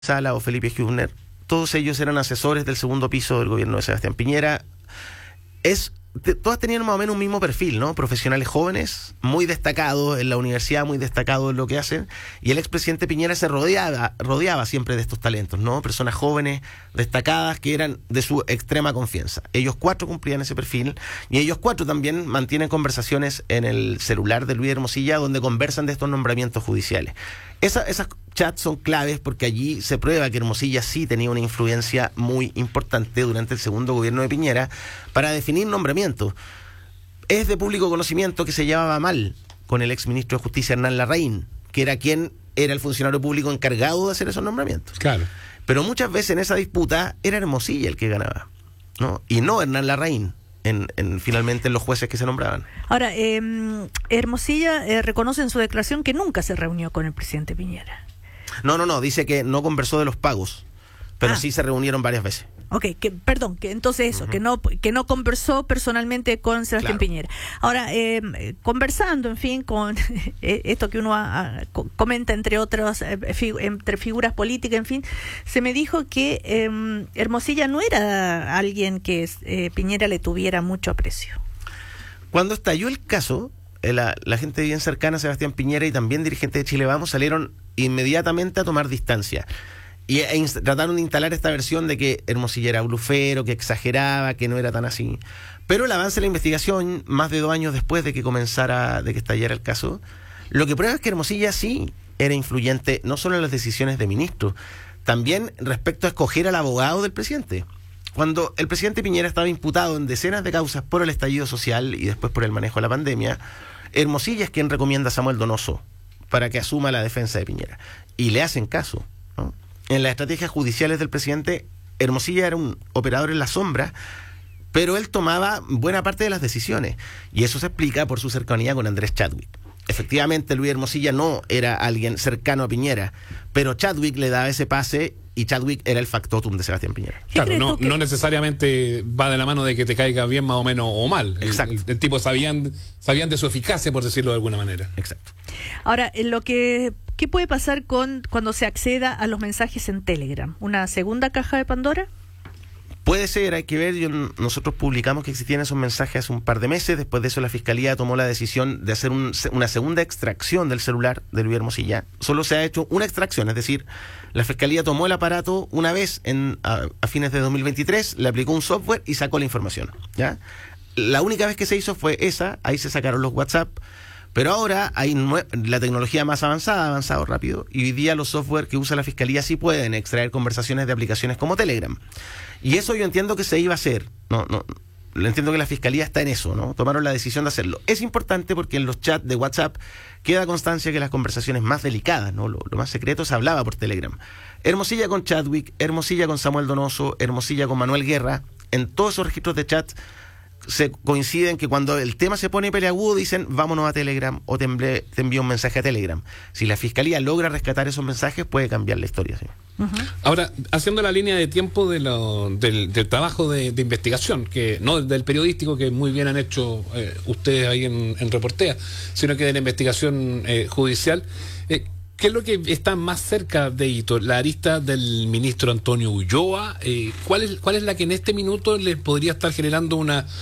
Sala o Felipe Hübner, todos ellos eran asesores del segundo piso del gobierno de Sebastián Piñera. Todas tenían más o menos un mismo perfil, ¿no? Profesionales jóvenes, muy destacados en la universidad, muy destacados en lo que hacen, y el expresidente Piñera se rodeaba siempre de estos talentos, ¿no? Personas jóvenes, destacadas, que eran de su extrema confianza. Ellos 4 cumplían ese perfil, y ellos 4 también mantienen conversaciones en el celular de Luis Hermosilla, donde conversan de estos nombramientos judiciales. Esas chats son claves porque allí se prueba que Hermosilla sí tenía una influencia muy importante durante el segundo gobierno de Piñera para definir nombramientos. Es de público conocimiento que se llevaba mal con el exministro de Justicia Hernán Larraín, que era quien era el funcionario público encargado de hacer esos nombramientos. Claro. Pero muchas veces en esa disputa era Hermosilla el que ganaba, ¿no? Y no Hernán Larraín. Finalmente en los jueces que se nombraban. Ahora, Hermosilla reconoce en su declaración que nunca se reunió con el presidente Piñera. No, dice que no conversó de los pagos, pero sí se reunieron varias veces. Ok, entonces eso, que no conversó personalmente con Sebastián Piñera. Ahora, conversando, en fin, con esto que uno comenta entre otros, entre figuras políticas, en fin, se me dijo que Hermosilla no era alguien que Piñera le tuviera mucho aprecio. Cuando estalló el caso, La gente bien cercana a Sebastián Piñera y también dirigentes de Chile Vamos salieron inmediatamente a tomar distancia. Y trataron de instalar esta versión de que Hermosilla era blufero, que exageraba, que no era tan así. Pero el avance de la investigación, más de 2 años después de que estallara el caso, lo que prueba es que Hermosilla sí era influyente, no solo en las decisiones de ministros, también respecto a escoger al abogado del presidente. Cuando el presidente Piñera estaba imputado en decenas de causas por el estallido social y después por el manejo de la pandemia, Hermosilla es quien recomienda a Samuel Donoso para que asuma la defensa de Piñera. Y le hacen caso, ¿no? En las estrategias judiciales del presidente, Hermosilla era un operador en la sombra, pero él tomaba buena parte de las decisiones. Y eso se explica por su cercanía con Andrés Chadwick. Efectivamente, Luis Hermosilla no era alguien cercano a Piñera, pero Chadwick le daba ese pase y Chadwick era el factotum de Sebastián Piñera. Claro, no necesariamente va de la mano de que te caiga bien más o menos o mal. Exacto. El tipo sabían de su eficacia, por decirlo de alguna manera. Exacto. Ahora, ¿qué puede pasar cuando se acceda a los mensajes en Telegram? ¿Una segunda caja de Pandora? Puede ser, hay que ver. Nosotros publicamos que existían esos mensajes hace un par de meses. Después de eso la Fiscalía tomó la decisión de hacer una segunda extracción del celular de Luis Hermosilla. Solo se ha hecho una extracción, es decir, la Fiscalía tomó el aparato una vez a fines de 2023, le aplicó un software y sacó la información, ¿ya? La única vez que se hizo fue esa, ahí se sacaron los WhatsApp. Pero ahora hay la tecnología más avanzada, ha avanzado rápido, y hoy día los software que usa la Fiscalía sí pueden extraer conversaciones de aplicaciones como Telegram. Y eso yo entiendo que se iba a hacer. No, entiendo que la Fiscalía está en eso, ¿no? Tomaron la decisión de hacerlo. Es importante porque en los chats de WhatsApp queda constancia que las conversaciones más delicadas, ¿no? Lo más secreto se hablaba por Telegram. Hermosilla con Chadwick, Hermosilla con Samuel Donoso, Hermosilla con Manuel Guerra, en todos esos registros de chat se coinciden que cuando el tema se pone peleagudo dicen vámonos a Telegram o te envío un mensaje a Telegram. Si la Fiscalía logra rescatar esos mensajes puede cambiar la historia, ¿sí? Ahora, haciendo la línea de tiempo del trabajo de investigación, que no del periodístico que muy bien han hecho ustedes ahí en Reportea, sino que de la investigación judicial, ¿qué es lo que está más cerca de Hito? ¿La arista del ministro Antonio Ulloa? ¿Cuál es la que en este minuto les podría estar generando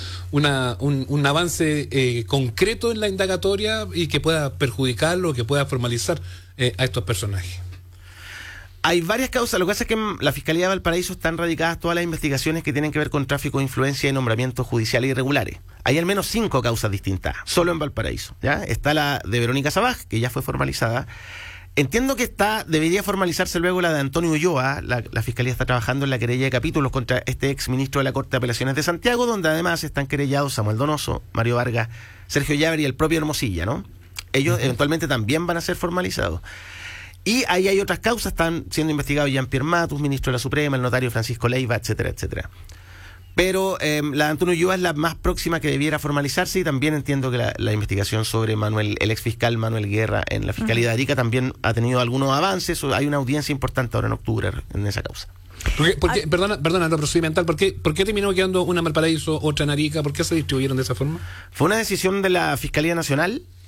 un avance concreto en la indagatoria y que pueda perjudicarlo, que pueda formalizar a estos personajes? Hay varias causas. Lo que pasa es que en la Fiscalía de Valparaíso están radicadas todas las investigaciones que tienen que ver con tráfico de influencia y nombramientos judiciales irregulares. Hay al menos 5 causas distintas, solo en Valparaíso, ¿ya? Está la de Verónica Sabaj, que ya fue formalizada. Entiendo que debería formalizarse luego la de Antonio Ulloa. La Fiscalía está trabajando en la querella de capítulos contra este ex ministro de la Corte de Apelaciones de Santiago, donde además están querellados Samuel Donoso, Mario Vargas, Sergio Llaver y el propio Hermosilla, ¿no? Ellos eventualmente también van a ser formalizados. Y ahí hay otras causas, están siendo investigados Jean-Pierre Matus, ministro de la Suprema, el notario Francisco Leiva, etcétera, etcétera. Pero la de Antonio Ulloa es la más próxima que debiera formalizarse, y también entiendo que la investigación sobre el exfiscal Manuel Guerra en la Fiscalía de Arica también ha tenido algunos avances. Hay una audiencia importante ahora en octubre en esa causa. Perdona, lo procedimental, ¿por qué terminó quedando una en Valparaíso, otra en Arica? ¿Por qué se distribuyeron de esa forma? Fue una decisión de la Fiscalía Nacional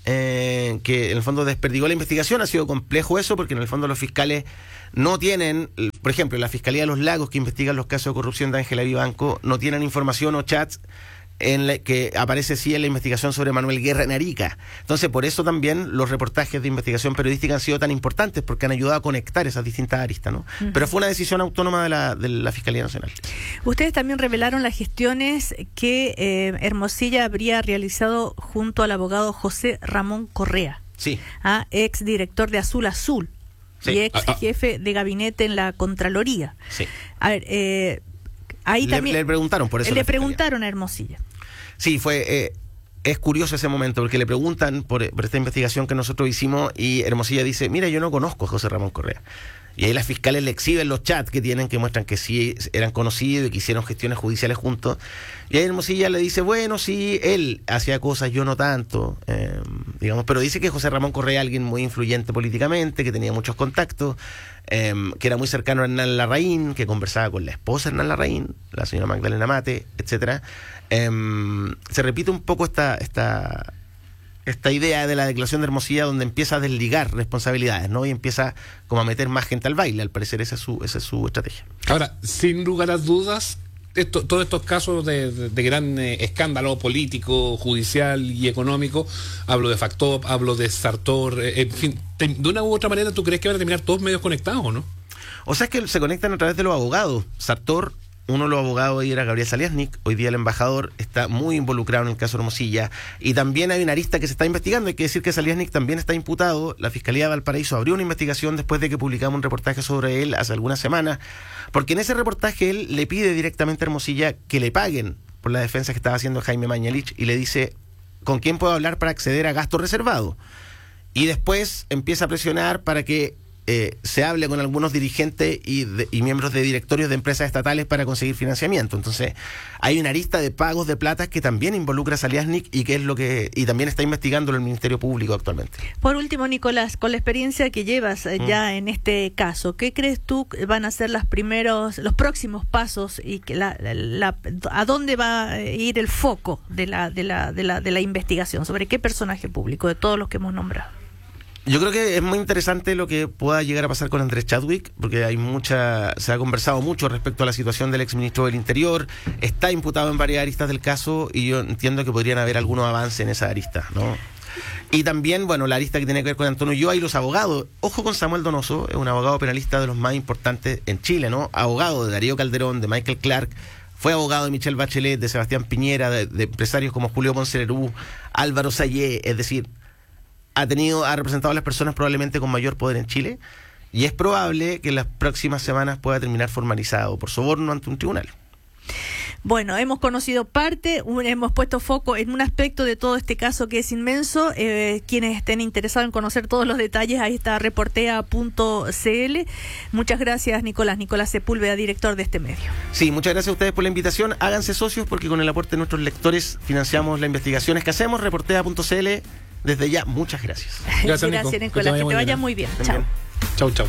que en el fondo desperdigó la investigación. Ha sido complejo eso porque en el fondo los fiscales no tienen, por ejemplo, la Fiscalía de los Lagos, que investiga los casos de corrupción de Ángela Vivanco, no tienen información o chats en la que aparece sí en la investigación sobre Manuel Guerra en Arica. Entonces, por eso también los reportajes de investigación periodística han sido tan importantes, porque han ayudado a conectar esas distintas aristas, ¿no? Pero fue una decisión autónoma de la Fiscalía Nacional. Ustedes también revelaron las gestiones que Hermosilla habría realizado junto al abogado José Ramón Correa, sí, ex director de Azul Azul, sí, y ex jefe de gabinete en la Contraloría. Sí. A ver, ahí también le preguntaron por eso. Le preguntaron a Hermosilla. Sí, es curioso ese momento, porque le preguntan por esta investigación que nosotros hicimos y Hermosilla dice, mira, yo no conozco a José Ramón Correa. Y ahí las fiscales le exhiben los chats que tienen, que muestran que sí eran conocidos y que hicieron gestiones judiciales juntos. Y ahí Hermosilla le dice, bueno, sí, él hacía cosas, yo no tanto, digamos, pero dice que José Ramón Correa, alguien muy influyente políticamente, que tenía muchos contactos, que era muy cercano a Hernán Larraín, que conversaba con la esposa de Hernán Larraín, la señora Magdalena Mate, etcétera. Se repite un poco esta idea de la declaración de Hermosilla, donde empieza a desligar responsabilidades, ¿no? Y empieza como a meter más gente al baile. Al parecer esa es su estrategia. Ahora, sin lugar a dudas, todos estos casos de gran escándalo político, judicial y económico, hablo de Factop, hablo de Sartor, en fin, de una u otra manera, ¿tú crees que van a terminar todos medios conectados o no? O sea, es que se conectan a través de los abogados. Sartor, uno de los abogados ahí era Gabriel Saliasnik, hoy día el embajador está muy involucrado en el caso Hermosilla, y también hay una arista que se está investigando. Hay que decir que Saliasnik también está imputado. La Fiscalía de Valparaíso abrió una investigación después de que publicamos un reportaje sobre él hace algunas semanas, porque en ese reportaje él le pide directamente a Hermosilla que le paguen por la defensa que estaba haciendo Jaime Mañalich, y le dice, ¿con quién puedo hablar para acceder a gasto reservado? Y después empieza a presionar para que se hable con algunos dirigentes y miembros de directorios de empresas estatales para conseguir financiamiento. Entonces, hay una arista de pagos de plata que también involucra a Saliasnik y también está investigándolo el Ministerio Público actualmente. Por último, Nicolás, con la experiencia que llevas ya en este caso, ¿qué crees tú van a ser los próximos pasos y que a dónde va a ir el foco de la investigación? ¿Sobre qué personaje público de todos los que hemos nombrado? Yo creo que es muy interesante lo que pueda llegar a pasar con Andrés Chadwick, porque se ha conversado mucho respecto a la situación del exministro del Interior. Está imputado en varias aristas del caso y yo entiendo que podrían haber algunos avances en esa arista, ¿no? Y también, bueno, la arista que tiene que ver con Antonio Ulloa y los abogados. Ojo con Samuel Donoso, es un abogado penalista de los más importantes en Chile, ¿no? Abogado de Darío Calderón, de Michael Clark, fue abogado de Michelle Bachelet, de Sebastián Piñera, de empresarios como Julio Ponce Lerú, Álvaro Sayé, es decir, ha representado a las personas probablemente con mayor poder en Chile, y es probable que en las próximas semanas pueda terminar formalizado por soborno ante un tribunal. Bueno, hemos conocido hemos puesto foco en un aspecto de todo este caso que es inmenso. Quienes estén interesados en conocer todos los detalles, ahí está reportea.cl. Muchas gracias, Nicolás Sepúlveda, director de este medio. Sí, muchas gracias a ustedes por la invitación. Háganse socios porque con el aporte de nuestros lectores financiamos las investigaciones que hacemos. Reportea.cl. Desde ya, muchas gracias. Gracias, Nicolás. Que te vaya muy bien. Chao. Chau.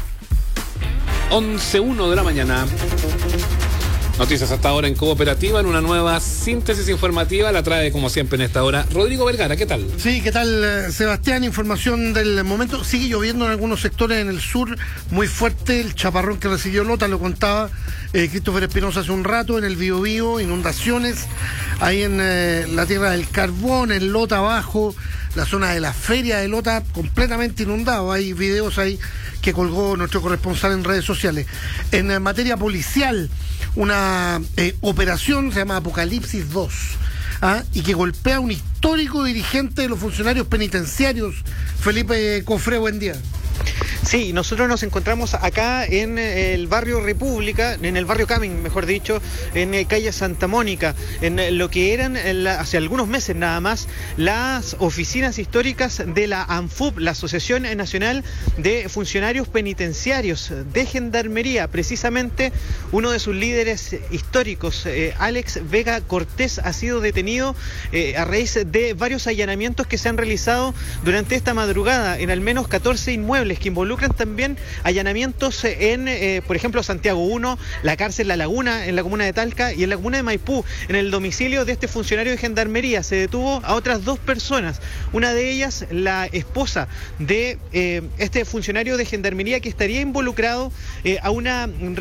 11:01 de la mañana. Noticias hasta ahora en Cooperativa, en una nueva síntesis informativa. La trae, como siempre, en esta hora Rodrigo Vergara. ¿Qué tal? Sí, ¿qué tal, Sebastián? Información del momento. Sigue lloviendo en algunos sectores en el sur, muy fuerte. El chaparrón que recibió Lota, lo contaba Christopher Espinosa hace un rato, en el Biobío, inundaciones. Ahí en la Tierra del Carbón, en Lota abajo, la zona de la feria de Lota completamente inundado. Hay videos ahí que colgó nuestro corresponsal en redes sociales. En materia policial, una operación se llama Apocalipsis 2, y que golpea a un histórico dirigente de los funcionarios penitenciarios. Felipe Cofré, buen día. Sí, nosotros nos encontramos acá en el barrio República, en el barrio Camin, mejor dicho, en calle Santa Mónica, en lo que eran hace algunos meses nada más las oficinas históricas de la ANFUP, la Asociación Nacional de Funcionarios Penitenciarios de Gendarmería. Precisamente uno de sus líderes históricos, Alex Vega Cortés, ha sido detenido a raíz de varios allanamientos que se han realizado durante esta madrugada en al menos 14 inmuebles que involucran involucran también allanamientos en, por ejemplo, Santiago 1, la cárcel La Laguna, en la comuna de Talca, y en la comuna de Maipú, en el domicilio de este funcionario de Gendarmería. Se detuvo a otras 2 personas, una de ellas la esposa de este funcionario de Gendarmería, que estaría involucrado a una